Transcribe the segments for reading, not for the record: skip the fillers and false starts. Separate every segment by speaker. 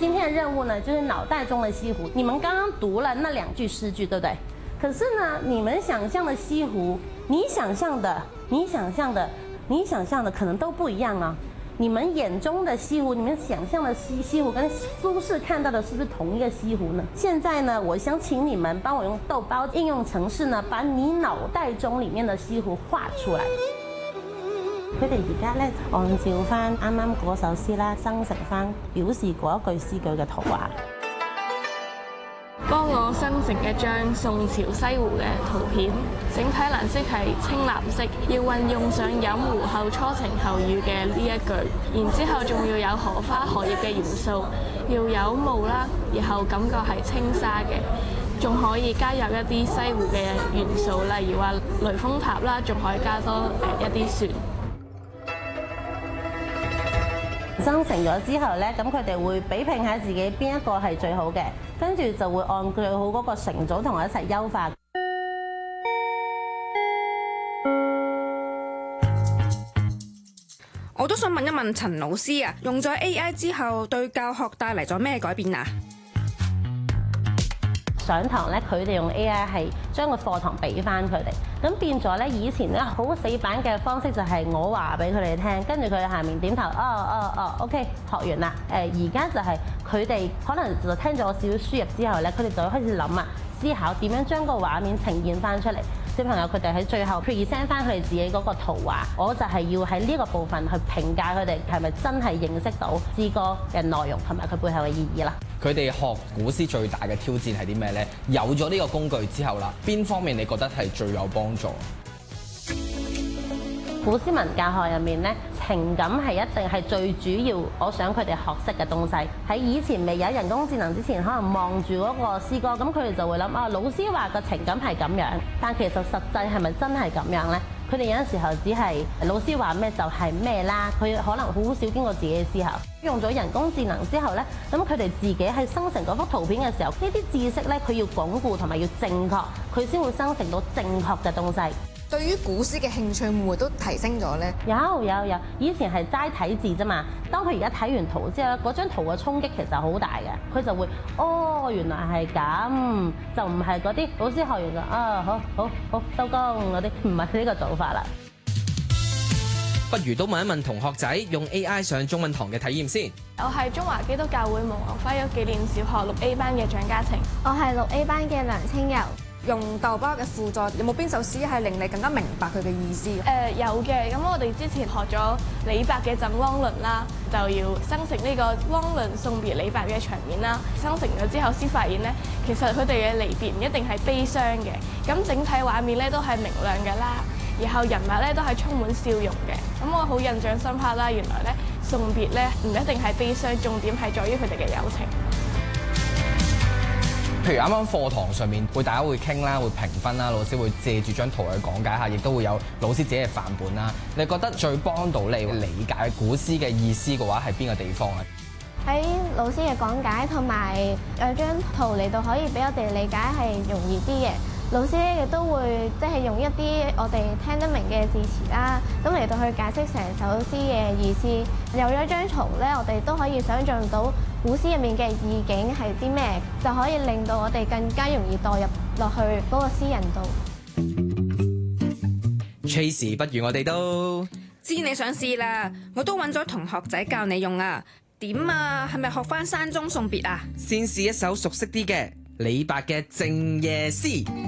Speaker 1: 今天的任務呢，就是腦袋中的西湖。你們剛剛讀了那2句詩句，對不對？可是呢，你們想象的西湖，你想象的可能都不一樣啊。你們眼中的西湖，你們想象的西湖，跟蘇軾看到的是不是同一個西湖呢？現在呢，我想請你們幫我用豆包應用程式呢，把你腦袋中裡面的西湖畫出來。佢哋而家咧按照翻啱啱嗰首詩啦，生成翻表示嗰一句詩句嘅圖畫。
Speaker 2: 幫我生成一張宋朝西湖嘅圖片，整體顏色係青藍色，要運用上飲湖後初晴後雨嘅呢一句，然之後仲要有荷花荷葉嘅元素，要有霧啦，然後感覺係青沙嘅，仲可以加入一啲西湖嘅元素，例如話雷峰塔啦，仲可以加多一啲船。生成咗之後咧，咁佢哋會比拼下自己邊一個係最好嘅，跟住就會按最好嗰個成組同我一齊優化。
Speaker 3: 我都想問一問陳老師啊，用咗 AI 之後對教學帶嚟咗咩改變啊？
Speaker 1: 上堂咧，佢哋用 AI 係將個課堂俾翻佢哋，咁變咗咧，以前咧好死板嘅方式就係我話俾佢哋聽，跟住佢哋下面點頭，哦 OK 學完啦。而家就係佢哋可能就聽咗我少少輸入之後咧，佢哋就會開始諗啊，思考點樣將個畫面呈現翻出嚟。小朋友佢哋喺最後 present 翻佢哋自己嗰個圖畫，我就係要喺呢個部分去評價佢哋係咪真係認識到詩歌嘅內容同埋佢背後嘅意義啦。
Speaker 4: 佢哋學古詩最大嘅挑戰係啲咩呢？有咗呢個工具之後啦，邊方面你覺得係最有幫助？
Speaker 1: 古詩文教學入面咧，情感係一定係最主要，我想佢哋學識嘅東西。喺以前未有人工智能之前，可能望住嗰個詩歌，咁佢哋就會諗啊，老師話個情感係咁樣，但其實實際係咪真係咁樣呢？佢哋有陣時候只係老師話咩就係咩啦，佢可能好少經過自己嘅思考。用咗人工智能之後呢，咁佢哋自己喺生成嗰幅圖片嘅時候，呢啲知識呢，佢要鞏固同埋要正確，佢先會生成到正確嘅東西。
Speaker 5: 對於古詩嘅興趣會唔會都提升咗呢？
Speaker 1: 有，以前係齋睇字啫嘛。當佢而家睇完圖之後咧，嗰張圖嘅衝擊其實好大嘅，佢就會原來係咁，就唔係嗰啲老師學完就好收工嗰啲，唔係呢個做法啦。
Speaker 6: 不如都問一問同學仔用 AI 上中文堂嘅體驗先。
Speaker 2: 我係中華基督教會蒙昂輝約紀念小學6A 班嘅蔣嘉晴。
Speaker 7: 我係6A 班嘅梁清柔。
Speaker 5: 用豆包嘅輔助，有冇邊首詩係令你更加明白佢嘅意思？
Speaker 2: 有嘅，咁我哋之前學咗李白嘅《贈汪倫》啦，就要生成呢個汪倫送別李白嘅場面啦。生成咗之後先發現咧，其實佢哋嘅離別唔一定係悲傷嘅，咁整體畫面咧都係明亮嘅啦，然後人物咧都係充滿笑容嘅。咁我好印象深刻啦，原來咧送別咧唔一定係悲傷，重點係在於佢哋嘅友情。
Speaker 4: 譬如啱啱課堂上面大家會傾啦，會評分啦，老師會借住張圖去講解下，亦都會有老師自己嘅範本啦。你覺得最幫到你理解古詩嘅意思嘅話係邊個地方啊？
Speaker 7: 喺老師嘅講解同埋有張圖嚟到可以俾我哋理解係容易啲嘅。老師咧亦都會用一啲我哋聽得明嘅字詞啦，咁嚟到去解釋成首詩嘅意思。有咗張圖咧，我哋都可以想像到古詩入面嘅意境係啲咩，就可以令到我哋更加容易代入落去嗰個詩人度。
Speaker 6: Tracy， 不如我哋都
Speaker 3: 知你想試啦，我都揾咗同學仔教你用啊。點啊？係咪學返山中送別啊？
Speaker 6: 先試一首熟悉啲嘅李白嘅《靜夜思》。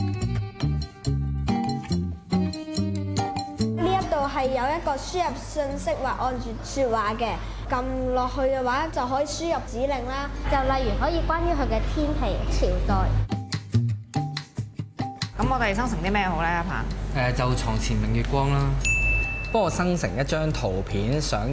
Speaker 8: 呢一度係有一個輸入信息或按住説話嘅，撳落去嘅話就可以輸入指令啦。
Speaker 7: 就例如可以關於佢嘅天氣、朝代。
Speaker 5: 咁我哋生成啲咩好咧？阿鵬？
Speaker 4: 就床前明月光啦。幫我生成一張圖片，想